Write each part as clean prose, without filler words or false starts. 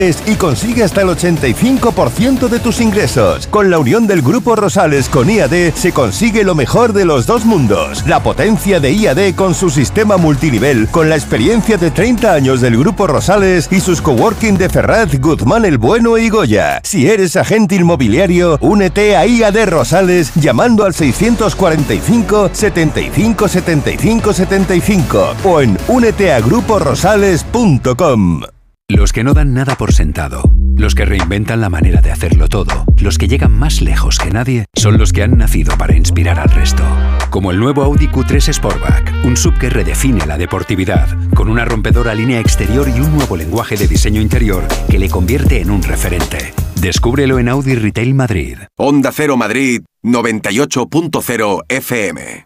y consigue hasta el 85% de tus ingresos. Con la unión del Grupo Rosales con IAD se consigue lo mejor de los dos mundos. La potencia de IAD con su sistema multinivel, con la experiencia de 30 años del Grupo Rosales y sus coworking de Ferraz, Guzmán el Bueno y Goya. Si eres agente inmobiliario, únete a IAD Rosales llamando al 645 75 75 75 o en úneteagruporosales.com. Los que no dan nada por sentado, los que reinventan la manera de hacerlo todo, los que llegan más lejos que nadie, son los que han nacido para inspirar al resto. Como el nuevo Audi Q3 Sportback, un SUV que redefine la deportividad, con una rompedora línea exterior y un nuevo lenguaje de diseño interior que le convierte en un referente. Descúbrelo en Audi Retail Madrid. Onda Cero Madrid 98.0 FM.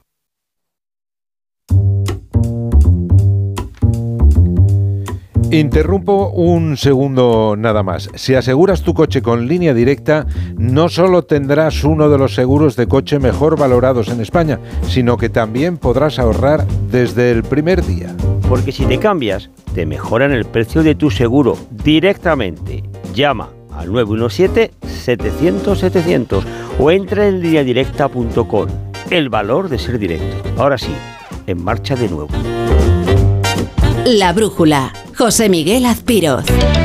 Interrumpo un segundo nada más. Si aseguras tu coche con Línea Directa, no solo tendrás uno de los seguros de coche mejor valorados en España, sino que también podrás ahorrar desde el primer día. Porque si te cambias, te mejoran el precio de tu seguro directamente. Llama al 917-700-700 o entra en lineadirecta.com. El valor de ser directo. Ahora sí, en marcha de nuevo. La Brújula. José Miguel Azpiroz.